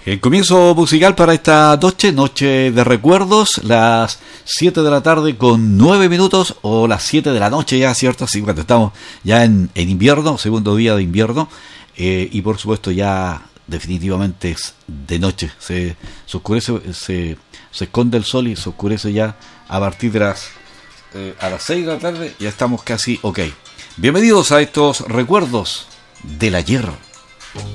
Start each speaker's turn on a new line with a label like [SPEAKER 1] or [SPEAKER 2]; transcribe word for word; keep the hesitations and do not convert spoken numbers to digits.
[SPEAKER 1] El comienzo musical para esta noche, noche de recuerdos, las siete de la tarde con nueve minutos, o las siete de la noche ya, ¿cierto? Así cuando estamos ya en, en invierno, segundo día de invierno, eh, y por supuesto ya definitivamente es de noche, se, se oscurece, se, se esconde el sol y se oscurece ya a partir de las, eh, a las seis de la tarde, ya estamos casi ok. Bienvenidos a estos recuerdos del ayer.